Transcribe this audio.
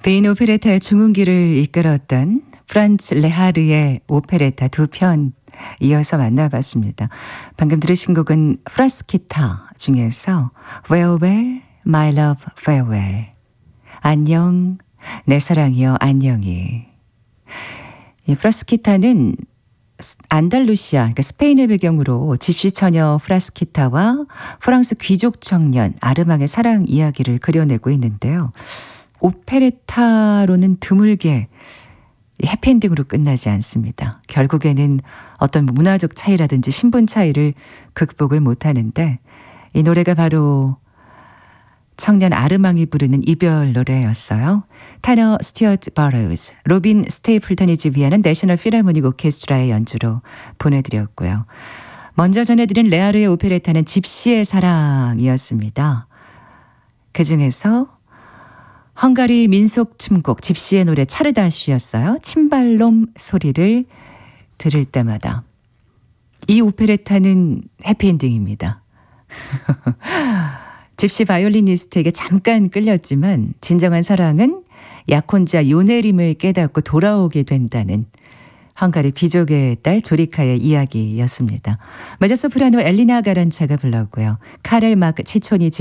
베인 오페레타의 중흥기를 이끌었던 프란츠 레하르의 오페레타 두 편 이어서 만나봤습니다. 방금 들으신 곡은 프라스키타 중에서 Farewell, My Love, Farewell. 안녕, 내 사랑이여 안녕히. 이 프라스키타는 안달루시아, 그러니까 스페인을 배경으로 집시 처녀 프라스키타와 프랑스 귀족 청년 아르망의 사랑 이야기를 그려내고 있는데요. 오페레타로는 드물게 해피엔딩으로 끝나지 않습니다. 결국에는 어떤 문화적 차이라든지 신분 차이를 극복을 못하는데 이 노래가 바로 청년 아르망이 부르는 이별 노래였어요. 타너 스튜어트 버러우즈, 로빈 스테이플턴이 지휘하는 내셔널 필하모닉 오케스트라의 연주로 보내드렸고요. 먼저 전해드린 레아르의 오페레타는 집시의 사랑이었습니다. 그중에서 헝가리 민속 춤곡 집시의 노래 차르다시였어요. 침발롬 소리를 들을 때마다. 이 오페레타는 해피엔딩입니다. 집시 바이올리니스트에게 잠깐 끌렸지만 진정한 사랑은 약혼자 요네림을 깨닫고 돌아오게 된다는 헝가리 귀족의 딸 조리카의 이야기였습니다. 메조소프라노 엘리나 가란차가 불렀고요. 카렐 마크 치초니